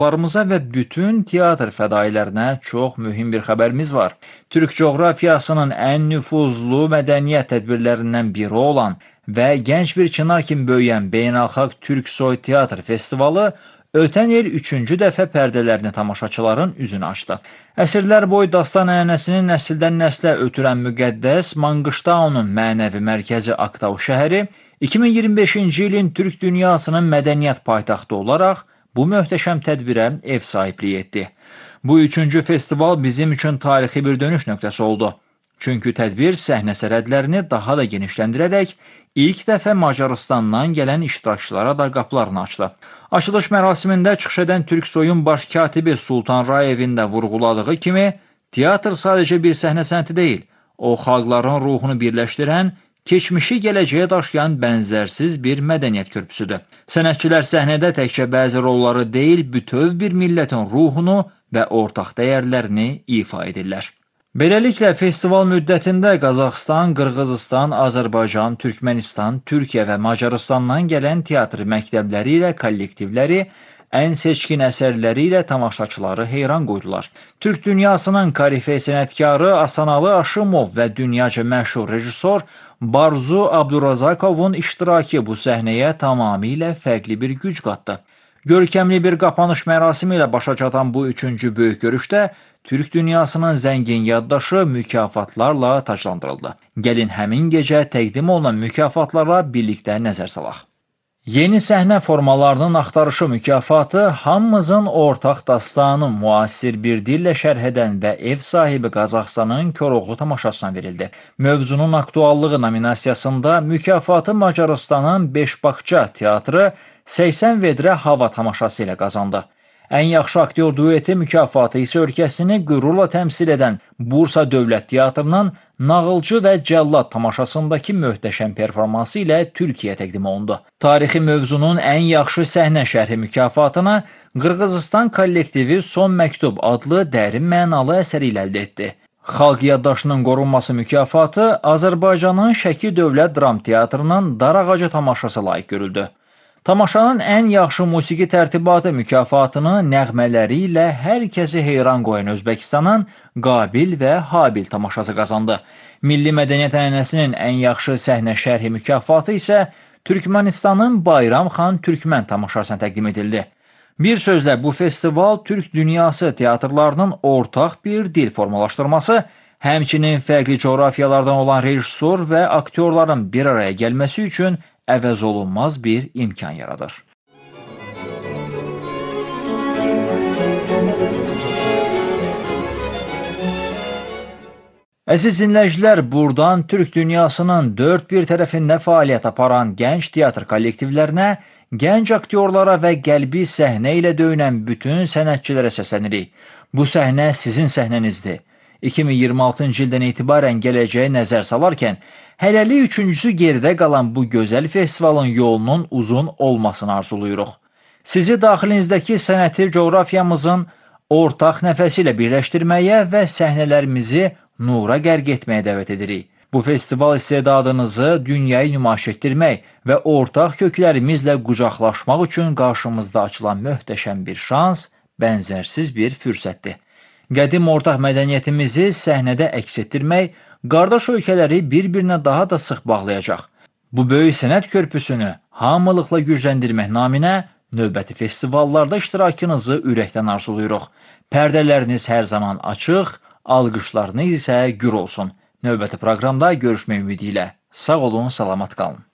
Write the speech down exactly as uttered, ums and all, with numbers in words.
Larımıza və bütün teatr fədailərinə çox mühüm bir xəbərimiz var. Türk coğrafiyasının ən nüfuzlu mədəniyyət tədbirlərindən biri olan və gənc bir çınar kimi böyüyən Beynəlxalq Türk Soy Teatr Festivalı ötən il üçüncü dəfə pərdələrini tamaşaçıların üzünə açdı. Əsrlər boyu dastan ənənəsini nəsildən nəslə ötürən müqəddəs Manqıştaunun mənəvi mərkəzi Aktau şəhəri iki min iyirmi beşinci ilin Türk dünyasının mədəniyyət paytaxtı olaraq bu möhtəşəm tədbirə ev sahibliyi etdi. Bu üçüncü festival bizim üçün tarixi bir dönüş nöqtəsi oldu. Çünki tədbir səhnə sərhədlərini daha da genişləndirərək ilk dəfə Macarıstandan gələn iştirakçılara da qapılarını açdı. Açılış mərasimində çıxış edən Türk Soyun baş katibi Sultan Rayevin də vurğuladığı kimi, teatr sadəcə bir səhnə sənəti deyil, o xalqların ruhunu birləşdirən, keçmişi gələcəyə daşıyan bənzərsiz bir mədəniyyət körpüsüdür. Sənətçilər səhnədə təkcə bəzi rolları deyil, bütöv bir millətin ruhunu və ortaq dəyərlərini ifa edirlər. Beləliklə, festival müddətində Qazaxıstan, Qırğızıstan, Azərbaycan, Türkmənistan, Türkiyə və Macarıstandan gələn teatr məktəbləri ilə kollektivləri ən seçkin əsərləri ilə tamaşaçıları heyran qoydular. Türk dünyasının korifey sənətkarı Asanalı Aşımov və dünyaca məşhur rejissor Barzu Abdurazakovun iştirakı bu səhnəyə tamamilə fərqli bir güc qatdı. Görkəmli bir qapanış mərasimi ilə başa çatan bu üçüncü böyük görüşdə Türk dünyasının zəngin yaddaşı mükafatlarla taclandırıldı. Gəlin həmin gecə təqdim olunan mükafatlara birlikdə nəzər salaq. Yeni səhnə formalarının axtarışı mükafatı hamımızın ortaq dastanı müasir bir dillə şərh edən və ev sahibi Qazaxıstanın Koroğlu tamaşasına verildi. Mövzunun aktuallığı nominasiyasında mükafatı Macarıstanın Beşbakça teatrı səksən vedrə hava tamaşası ilə qazandı. Ən yaxşı aktyor dueti mükafatı isə ölkəsini qürurla təmsil edən Bursa Dövlət Teatrının Nağılcı və Cəllad tamaşasındakı möhtəşəm performansı ilə Türkiyə təqdim olundu. Tarixi mövzunun ən yaxşı səhnə şərhi mükafatına Qırğızıstan kollektivi Son Məktub adlı dərin mənalı əsəri ilə əldə etdi. Xalq yaddaşının qorunması mükafatı Azərbaycanın Şəki Dövlət Dram Teatrının Darağacı tamaşası layiq görüldü. Tamaşanın ən yaxşı musiqi tərtibatı mükafatını nəğmələri ilə hər kəsi heyran qoyan Özbəkistanın Qabil və Habil tamaşası qazandı. Milli mədəniyyət ənənəsinin ən yaxşı səhnə şərhi mükafatı isə Türkmənistanın Bayram Xan Türkmən tamaşasına təqdim edildi. Bir sözlə, bu festival Türk dünyası teatrlarının ortaq bir dil formalaşdırması, həmçinin fərqli coğrafiyalardan olan rejissor və aktyorların bir araya gəlməsi üçün əvəz olunmaz bir imkan yaradır. Əziz dinləyicilər, buradan Türk dünyasının dörd bir tərəfində fəaliyyət aparan gənc teatr kollektivlərinə, gənc aktyorlara və qəlbi səhnə ilə döyünən bütün sənətçilərə səslənirik. Bu səhnə sizin səhnənizdir. iki min iyirmi altıncı ildən etibarən gələcəyə nəzər salarkən, hələlik üçüncüsü geridə qalan bu gözəl festivalın yolunun uzun olmasını arzuluyuruq. Sizi daxilinizdəki sənəti coğrafiyamızın ortaq nəfəsi ilə birləşdirməyə və səhnələrimizi nura qərq etməyə dəvət edirik. Bu festival istedadınızı dünyaya nümayiş etdirmək və ortaq köklərimizlə qucaqlaşmaq üçün qarşımızda açılan möhtəşəm bir şans, bənzərsiz bir fürsətdir. Qədim ortaq mədəniyyətimizi səhnədə əks etdirmək, qardaş ölkələri bir-birinə daha da sıx bağlayacaq. Bu böyük sənət körpüsünü hamılıqla gücləndirmək naminə növbəti festivallarda iştirakınızı ürəkdən arzuluyuruq. Pərdələriniz hər zaman açıq, alqışlarınız isə gür olsun. Növbəti proqramda görüşmək ümidi ilə. Sağ olun, salamat qalın.